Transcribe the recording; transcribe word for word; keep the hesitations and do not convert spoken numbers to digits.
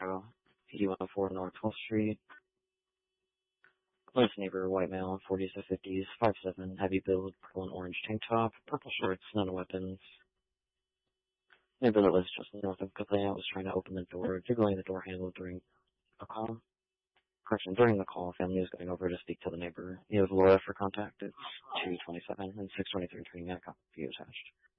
Chicago. P D one oh four North twelfth Street. Close neighbor, white male, forties to fifties, five seven, heavy build, purple and orange tank top, purple shorts, none weapons. Neighbor that lives just north of Kathleen was trying to open the door, jiggling the door handle during a call. Correction, during the call, family was going over to speak to the neighbor. He has Laura for contact. It's two twenty-seven and six twenty-three training at copy attached.